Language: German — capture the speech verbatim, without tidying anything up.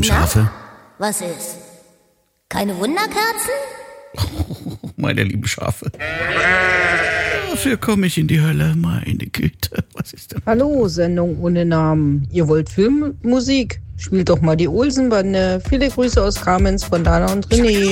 lieben Schafe. Was ist? Keine Wunderkerzen? Meine lieben Schafe. Dafür komme ich in die Hölle, meine Güte. Was ist denn? Hallo, Sendung ohne Namen. Ihr wollt Filmmusik? Spielt doch mal die Olsenbande. Viele Grüße aus Kamenz von Dana und René.